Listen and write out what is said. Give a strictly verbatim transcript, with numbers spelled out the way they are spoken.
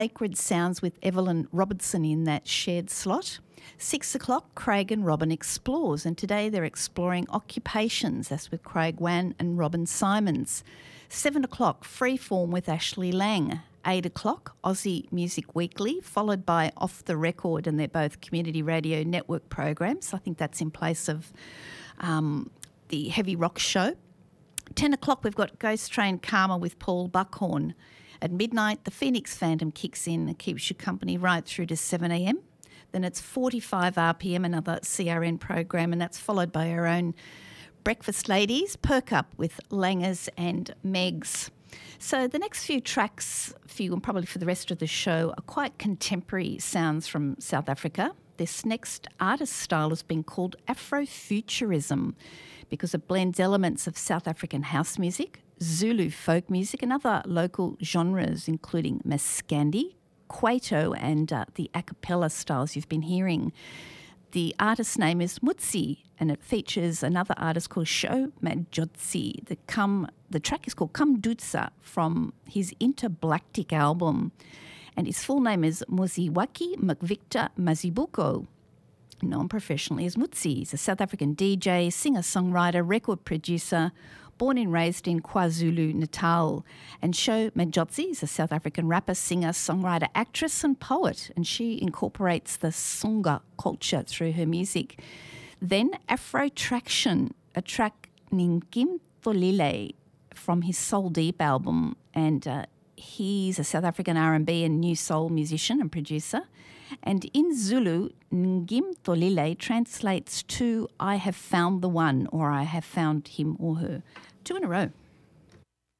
Sacred Sounds with Evelyn Robertson in that shared slot. Six o'clock, Craig and Robin Explores, and today they're exploring occupations. That's with Craig Wan and Robin Simons. Seven o'clock, Freeform with Ashley Lang. Eight o'clock, Aussie Music Weekly, followed by Off the Record, and they're both community radio network programs. I think that's in place of um, the Heavy Rock Show. Ten o'clock, we've got Ghost Train Karma with Paul Buckhorn. At midnight, the Phoenix Phantom kicks in and keeps you company right through to seven a.m. Then it's forty-five R P M, another C R N program, and that's followed by our own Breakfast Ladies, Perk Up with Langers and Megs. So the next few tracks for you and probably for the rest of the show are quite contemporary sounds from South Africa. This next artist style has been called Afrofuturism because it blends elements of South African house music, Zulu folk music and other local genres including Maskandi, Kwaito and uh, the a cappella styles you've been hearing. The artist's name is Mutsi and it features another artist called Sho Majotsi. The, come, the track is called Kamdutsa from his Interblactic album and his full name is Muziwaki McVictor Mazibuko. Known professionally as Mutsi. He's a South African D J, singer-songwriter, record producer, born and raised in KwaZulu-Natal. And Sho Majotsi is a South African rapper, singer, songwriter, actress and poet, and she incorporates the Songa culture through her music. Then Afro Traction, a track Ningim Tholile from his Soul Deep album, and uh, he's a South African R and B and new soul musician and producer. And in Zulu, Ngim Tholile translates to I have found the one or I have found him or her. Two in a row.